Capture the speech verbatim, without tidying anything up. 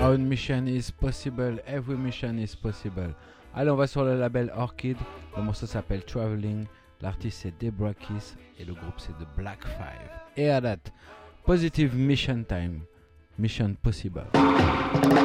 Our mission is possible, every mission is possible. Allez, on va sur le label Orchid. Le morceau s'appelle Traveling. L'artiste c'est Debra Kiss et le groupe c'est The Black Five. Et à date, positive mission time, mission possible.